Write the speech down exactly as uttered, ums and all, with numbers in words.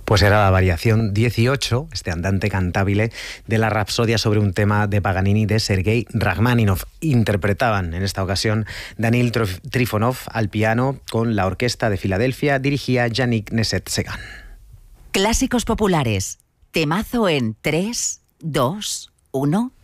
Pues era la variación dieciocho, este andante cantabile de la Rapsodia sobre un tema de Paganini de Sergei Rachmaninoff. Interpretaban en esta ocasión Danil Trifonov al piano con la Orquesta de Filadelfia, dirigía Yannick Nézet-Séguin. Clásicos populares, temazo en tres, dos, uno...